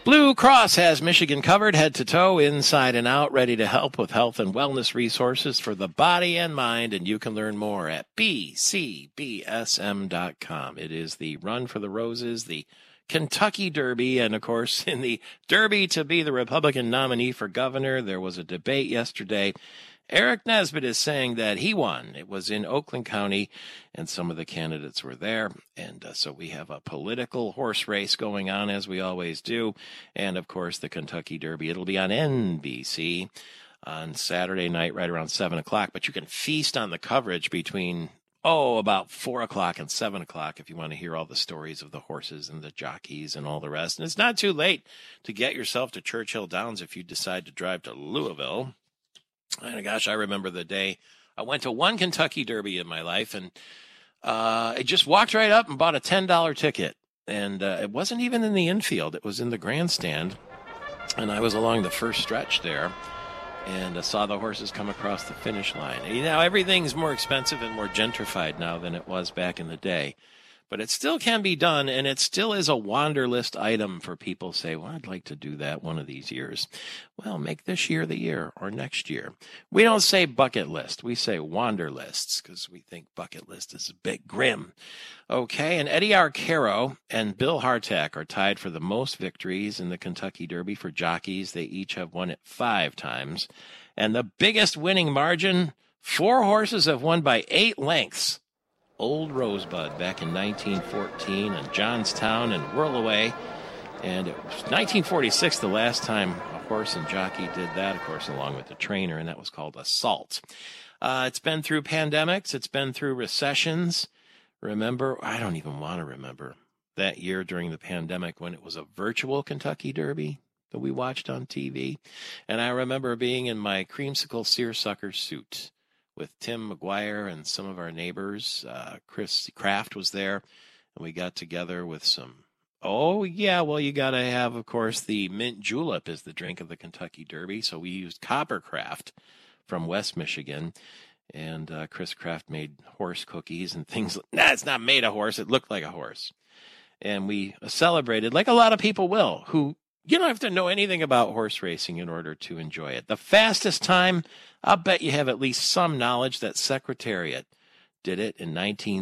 Blue Cross has Michigan covered head to toe, inside and out, ready to help with health and wellness resources for the body and mind. And you can learn more at bcbsm.com. It is the Run for the Roses, the Kentucky Derby, and, of course, in the Derby to be the Republican nominee for governor, there was a debate yesterday. Eric Nesbitt is saying that he won. It was in Oakland County, and some of the candidates were there. And so we have a political horse race going on, as we always do. And, of course, the Kentucky Derby. It'll be on NBC on Saturday night right around 7 o'clock. But you can feast on the coverage between, about 4 o'clock and 7 o'clock if you want to hear all the stories of the horses and the jockeys and all the rest. And it's not too late to get yourself to Churchill Downs if you decide to drive to Louisville. And gosh, I remember the day I went to one Kentucky Derby in my life, and I just walked right up and bought a $10 ticket. And it wasn't even in the infield. It was in the grandstand. And I was along the first stretch there and saw the horses come across the finish line. Everything's more expensive and more gentrified now than it was back in the day. But it still can be done, and it still is a wanderlist item for people who say, well, I'd like to do that one of these years. Well, make this year the year or next year. We don't say bucket list. We say wanderlists because we think bucket list is a bit grim. Okay, and Eddie Arcaro and Bill Hartack are tied for the most victories in the Kentucky Derby for jockeys. They each have won it 5 times. And the biggest winning margin, 4 horses have won by 8 lengths. Old Rosebud back in 1914 and Johnstown and Whirlaway. And it was 1946 the last time a horse and jockey did that, of course, along with the trainer, and that was called Assault. It's been through pandemics. It's been through recessions. Remember, I don't even want to remember that year during the pandemic when it was a virtual Kentucky Derby that we watched on TV. And I remember being in my creamsicle seersucker suit with Tim McGuire and some of our neighbors. Chris Kraft was there, and we got together with some, you got to have, of course, the mint julep is the drink of the Kentucky Derby, so we used Coppercraft from West Michigan, and Chris Kraft made horse cookies and things. It's not made a horse, it looked like a horse. And we celebrated, like a lot of people will, who you don't have to know anything about horse racing in order to enjoy it. The fastest time, I'll bet you have at least some knowledge that Secretariat did it in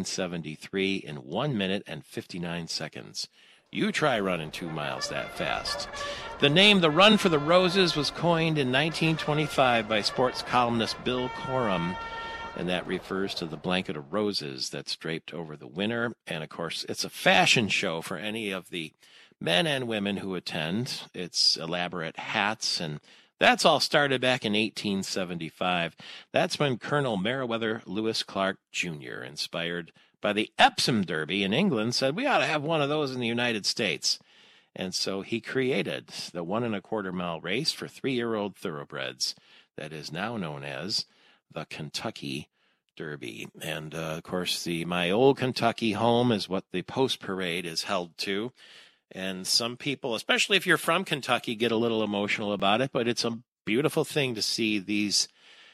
1973 in 1 minute and 59 seconds. You try running 2 miles that fast. The name The Run for the Roses was coined in 1925 by sports columnist Bill Corum, and that refers to the blanket of roses that's draped over the winner. And, of course, it's a fashion show for any of the men and women who attend. It's elaborate hats, and that's all started back in 1875. That's when Colonel Meriwether Lewis Clark Jr., inspired by the Epsom Derby in England, said we ought to have one of those in the United States. And so he created the 1 1/4 mile race for 3-year-old thoroughbreds that is now known as the Kentucky Derby. And, of course, my old Kentucky home is what the post parade is held to. And some people, especially if you're from Kentucky, get a little emotional about it, but it's a beautiful thing to see these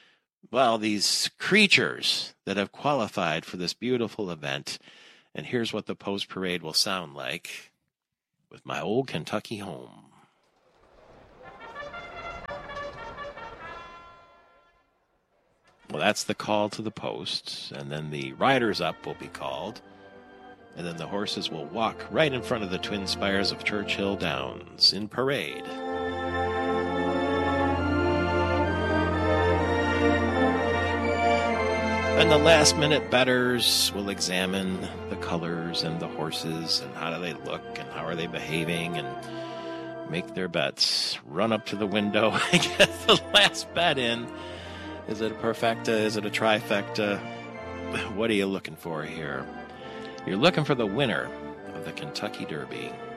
creatures that have qualified for this beautiful event. And here's what the post parade will sound like with my old Kentucky home. Well, that's the call to the post, and then the riders up will be called. And then the horses will walk right in front of the twin spires of Churchill Downs in parade. And the last-minute bettors will examine the colors and the horses and how do they look and how are they behaving and make their bets. Run up to the window and get the last bet in. Is it a perfecta? Is it a trifecta? What are you looking for here? You're looking for the winner of the Kentucky Derby.